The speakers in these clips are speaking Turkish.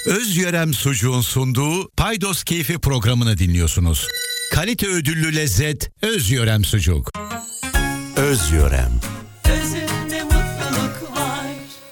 Özyörem Sucuğun sunduğu Paydos Keyfi programını dinliyorsunuz. Kalite ödüllü lezzet Özyörem Sucuk. Özyörem. Özünde mutluluk var.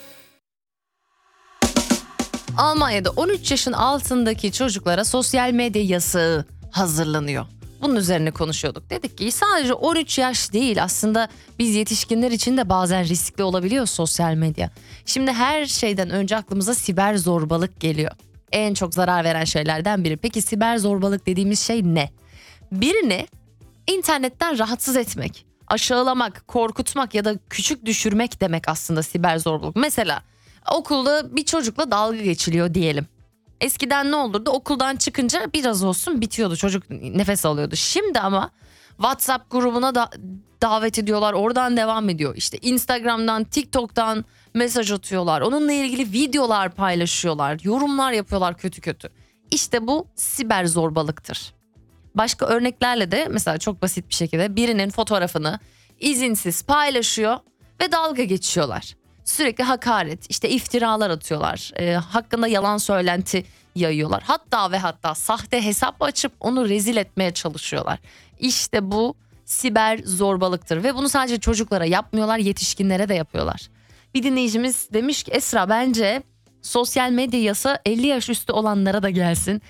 Almanya'da 13 yaşın altındaki çocuklara sosyal medya yasağı hazırlanıyor. Bunun üzerine konuşuyorduk. Dedik ki sadece 13 yaş değil, aslında biz yetişkinler için de bazen riskli olabiliyor sosyal medya. Şimdi her şeyden önce aklımıza siber zorbalık geliyor. En çok zarar veren şeylerden biri. Peki siber zorbalık dediğimiz şey ne? Birini internetten rahatsız etmek, aşağılamak, korkutmak ya da küçük düşürmek demek aslında siber zorbalık. Mesela okulda bir çocukla dalga geçiliyor diyelim. Eskiden ne olurdu? Okuldan çıkınca biraz olsun bitiyordu. Çocuk nefes alıyordu. Şimdi ama WhatsApp grubuna da davet ediyorlar. Oradan devam ediyor. İşte Instagram'dan, TikTok'tan mesaj atıyorlar. Onunla ilgili videolar paylaşıyorlar. Yorumlar yapıyorlar kötü kötü. İşte bu siber zorbalıktır. Başka örneklerle de mesela çok basit bir şekilde birinin fotoğrafını izinsiz paylaşıyor ve dalga geçiyorlar. Sürekli hakaret, işte iftiralar atıyorlar. Hakkında yalan söylenti yayıyorlar. Hatta ve hatta sahte hesap açıp onu rezil etmeye çalışıyorlar. İşte bu siber zorbalıktır ve bunu sadece çocuklara yapmıyorlar, yetişkinlere de yapıyorlar. Bir dinleyicimiz demiş ki Esra, bence sosyal medya yasa 50 yaş üstü olanlara da gelsin.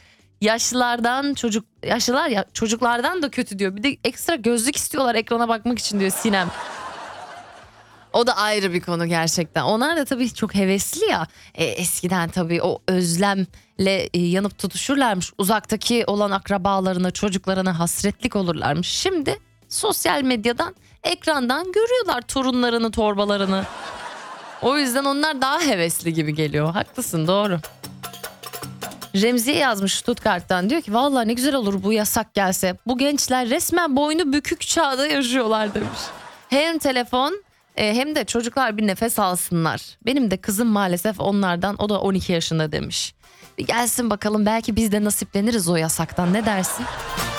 Yaşlılar ya çocuklardan da kötü diyor. Bir de ekstra gözlük istiyorlar ekrana bakmak için diyor Sinem. O da ayrı bir konu gerçekten. Onlar da tabii çok hevesli ya. Eskiden tabii o özlemle yanıp tutuşurlarmış. Uzaktaki olan akrabalarına, çocuklarına hasretlik olurlarmış. Şimdi sosyal medyadan, ekrandan görüyorlar torunlarını, torbalarını. O yüzden onlar daha hevesli gibi geliyor. Haklısın, doğru. Remziye yazmış Stuttgart'tan, diyor ki vallahi ne güzel olur bu yasak gelse. Bu gençler resmen boynu bükük çağda yaşıyorlar demiş. Hem telefon hem de çocuklar bir nefes alsınlar. Benim de kızım maalesef onlardan, o da 12 yaşında demiş. Bir gelsin bakalım, belki biz de nasipleniriz o yasaktan, ne dersin?